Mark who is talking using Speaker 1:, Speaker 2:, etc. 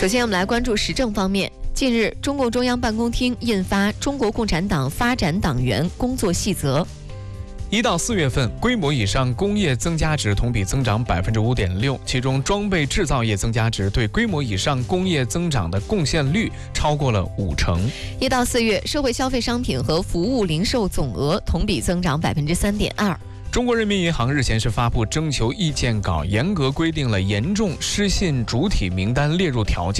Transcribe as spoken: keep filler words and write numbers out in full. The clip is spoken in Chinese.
Speaker 1: 首先，我们来关注时政方面。近日，中共中央办公厅印发《中国共产党发展党员工作细则》。
Speaker 2: 一到四月份，规模以上工业增加值同比增长百分之五点六，其中装备制造业增加值对规模以上工业增长的贡献率超过了五成。
Speaker 1: 一到四月，社会消费商品和服务零售总额同比增长百分之三点二。
Speaker 2: 中国人民银行日前是发布征求意见稿，严格规定了严重失信主体名单列入条件。